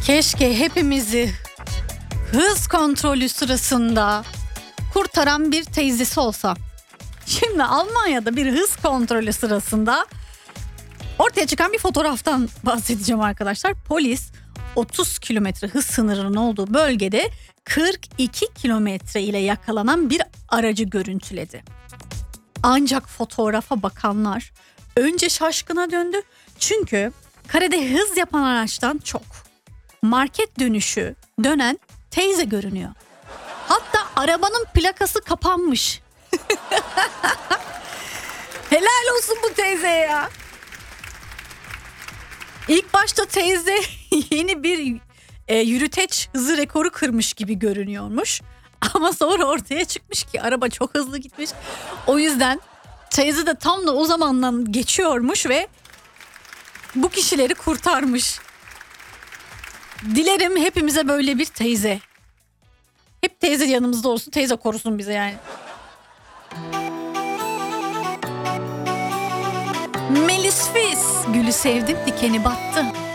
Keşke hepimizi hız kontrolü sırasında kurtaran bir teyzesi olsa. Şimdi Almanya'da bir hız kontrolü sırasında ortaya çıkan bir fotoğraftan bahsedeceğim arkadaşlar. Polis 30 kilometre hız sınırının olduğu bölgede 42 kilometre ile yakalanan bir aracı görüntüledi. Ancak fotoğrafa bakanlar önce şaşkına döndü. Çünkü karede hız yapan araçtan çok market dönüşü dönen teyze görünüyor. Hatta arabanın plakası kapanmış. Helal olsun bu teyzeye ya. İlk başta teyze yeni bir yürüteç hızı rekoru kırmış gibi görünüyormuş. Ama sonra ortaya çıkmış ki araba çok hızlı gitmiş. O yüzden teyze de tam da o zamandan geçiyormuş ve bu kişileri kurtarmış. Dilerim hepimize böyle bir teyze. Hep teyze yanımızda olsun, teyze korusun bize yani. Melis Fis, gülü sevdim dikeni battı.